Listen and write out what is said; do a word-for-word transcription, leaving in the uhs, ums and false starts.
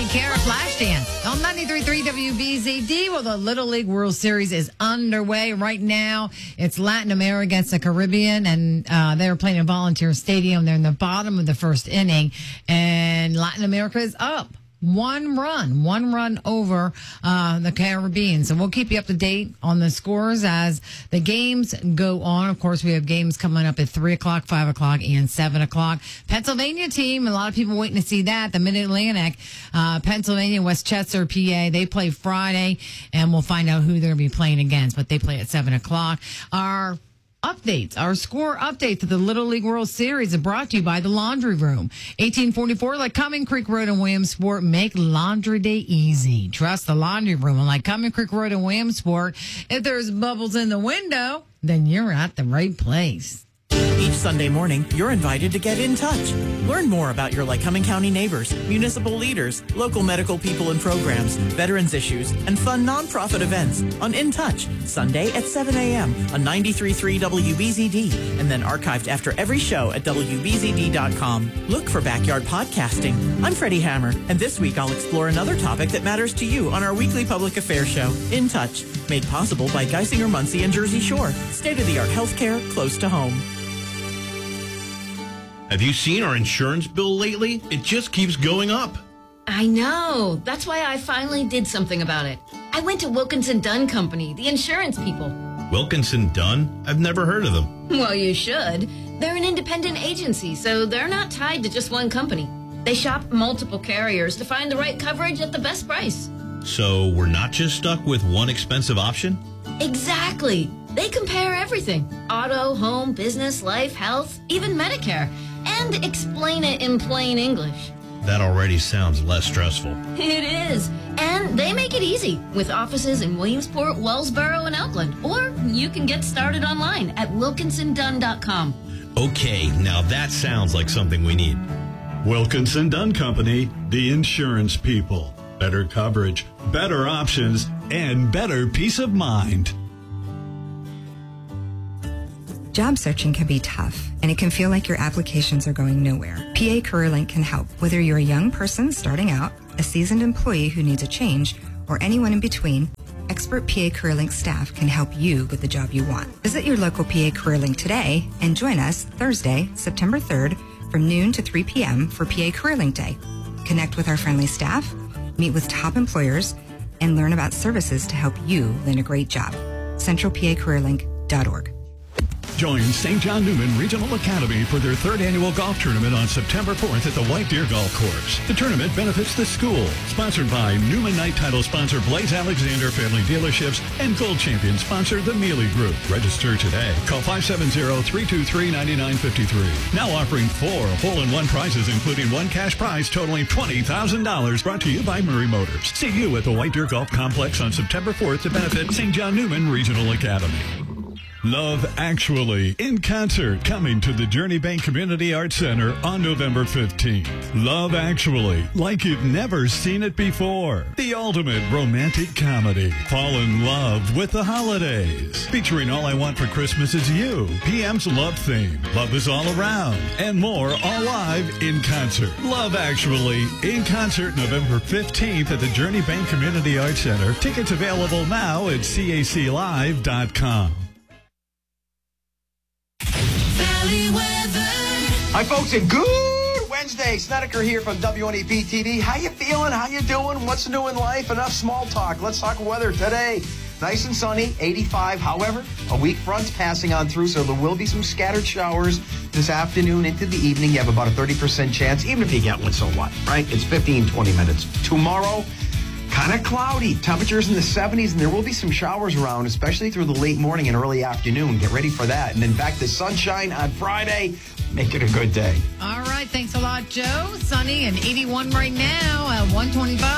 Kara Flashdance on ninety-three point three W B Z D. Well, the Little League World Series is underway right now. It's Latin America against the Caribbean, and uh, they're playing in Volunteer Stadium. They're in the bottom of the first inning, and Latin America is up. One run, one run over uh, the Caribbean. So we'll keep you up to date on the scores as the games go on. Of course, we have games coming up at three o'clock, five o'clock, and seven o'clock. Pennsylvania team, a lot of people waiting to see that. The Mid-Atlantic, uh, Pennsylvania, Westchester, P A, they play Friday, and we'll find out who they're going to be playing against, but they play at seven o'clock. Our updates, our score updates of the Little League World Series are brought to you by the Laundry Room. eighteen forty-four Lycoming Creek Road in Williamsport. Make laundry day easy. Trust the Laundry Room. And Lycoming Creek Road in Williamsport, if there's bubbles in the window, then you're at the right place. Each Sunday morning, you're invited to get in touch. Learn more about your Lycoming County neighbors, municipal leaders, local medical people and programs, veterans issues, and fun nonprofit events on In Touch, Sunday at seven a.m. on ninety-three point three W B Z D, and then archived after every show at W B Z D dot com. Look for Backyard Podcasting. I'm Freddie Hammer, and this week I'll explore another topic that matters to you on our weekly public affairs show, In Touch, made possible by Geisinger Muncie and Jersey Shore. State-of-the-art healthcare close to home. Have you seen our insurance bill lately? It just keeps going up. I know. That's why I finally did something about it. I went to Wilkinson Dunn Company, the insurance people. Wilkinson Dunn? I've never heard of them. Well, you should. They're an independent agency, so they're not tied to just one company. They shop multiple carriers to find the right coverage at the best price. So we're not just stuck with one expensive option? Exactly. They compare everything. Auto, home, business, life, health, even Medicare. And explain it in plain English. That already sounds less stressful. It is. And they make it easy with offices in Williamsport, Wellsboro, and Elkland. Or you can get started online at wilkinson dunn dot com. Okay, now that sounds like something we need. Wilkinson Dunn Company, the insurance people. Better coverage, better options, and better peace of mind. Job searching can be tough, and it can feel like your applications are going nowhere. P A CareerLink can help. Whether you're a young person starting out, a seasoned employee who needs a change, or anyone in between, expert P A CareerLink staff can help you with the job you want. Visit your local P A CareerLink today and join us Thursday, September third from noon to three p.m. for P A CareerLink Day. Connect with our friendly staff, meet with top employers, and learn about services to help you land a great job. central p a career link dot org. Join Saint John Newman Regional Academy for their third annual golf tournament on September fourth at the White Deer Golf Course. The tournament benefits the school. Sponsored by Newman Night title sponsor Blaze Alexander Family Dealerships and Gold Champion sponsor the Mealy Group. Register today. Call five seven zero, three two three, nine nine five three. Now offering four hole-in-one prizes, including one cash prize totaling twenty thousand dollars. Brought to you by Murray Motors. See you at the White Deer Golf Complex on September fourth to benefit Saint John Newman Regional Academy. Love Actually in concert coming to the Journey Bank Community Arts Center on November fifteenth. Love Actually, like you've never seen it before. The ultimate romantic comedy. Fall in love with the holidays. Featuring All I Want for Christmas Is You, P M's Love Theme, Love Is All Around, and more, all live in concert. Love Actually in concert November fifteenth at the Journey Bank Community Arts Center. Tickets available now at C A C live dot com. Hi, folks, and good Wednesday. Snedeker here from W N E P T V. How you feeling? How you doing? What's new in life? Enough small talk. Let's talk weather today. Nice and sunny, eighty-five. However, a weak front's passing on through, so there will be some scattered showers this afternoon into the evening. You have about a thirty percent chance. Even if you get one, so what, right? It's fifteen, twenty minutes. Tomorrow, kind of cloudy. Temperatures in the seventies, and there will be some showers around, especially through the late morning and early afternoon. Get ready for that. And then back to sunshine on Friday. Make it a good day. All right. Thanks a lot, Joe. Sunny and eighty-one right now at one twenty-five.